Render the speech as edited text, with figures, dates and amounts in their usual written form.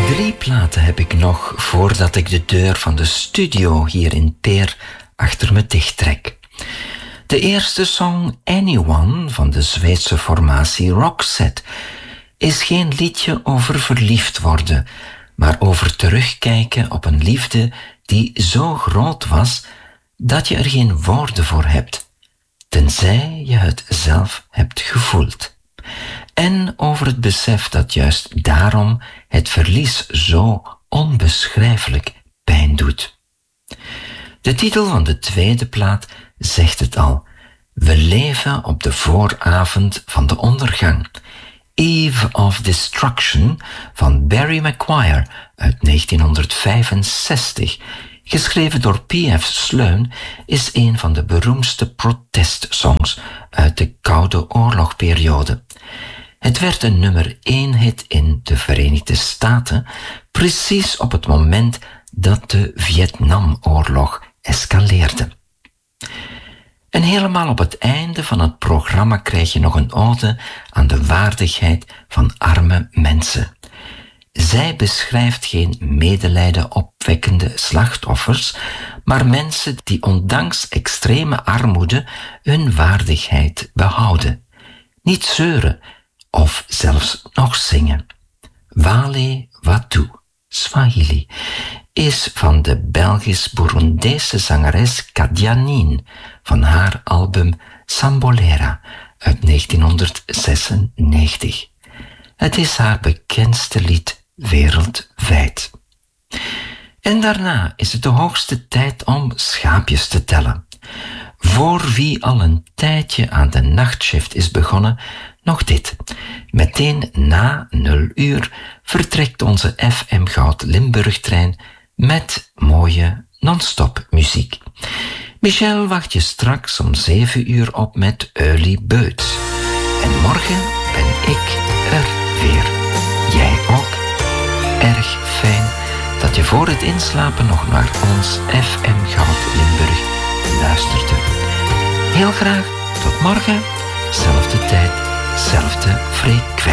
3 platen heb ik nog voordat ik de deur van de studio hier in Peer achter me dichttrek. De eerste song Anyone van de Zweedse formatie Roxette is geen liedje over verliefd worden, maar over terugkijken op een liefde die zo groot was dat je er geen woorden voor hebt, tenzij je het zelf hebt gevoeld. En over het besef dat juist daarom het verlies zo onbeschrijfelijk pijn doet. De titel van de tweede plaat zegt het al. We leven op de vooravond van de ondergang. Eve of Destruction van Barry McGuire uit 1965, geschreven door P.F. Sloan, is een van de beroemdste protestsongs uit de Koude Oorlogperiode. Het werd een nummer 1 hit in de Verenigde Staten, precies op het moment dat de Vietnamoorlog escaleerde. En helemaal op het einde van het programma krijg je nog een ode aan de waardigheid van arme mensen. Zij beschrijft geen medelijden opwekkende slachtoffers, maar mensen die ondanks extreme armoede hun waardigheid behouden. Niet zeuren of zelfs nog zingen. Wale Watu, Swahili, is van de Belgisch-Burundese zangeres Kadianine van haar album Sambolera uit 1996. Het is haar bekendste lied wereldwijd. En daarna is het de hoogste tijd om schaapjes te tellen. Voor wie al een tijdje aan de nachtshift is begonnen, nog dit. Meteen na 0 uur vertrekt onze FM Goud Limburg-trein met mooie non-stop muziek. Michel wacht je straks om 7 uur op met Early Birds. En morgen ben ik er weer. Jij ook. Erg fijn dat je voor het inslapen nog naar ons FM Goud Limburg luisterde. Heel graag tot morgen, zelfde tijd, zelfde frequentie.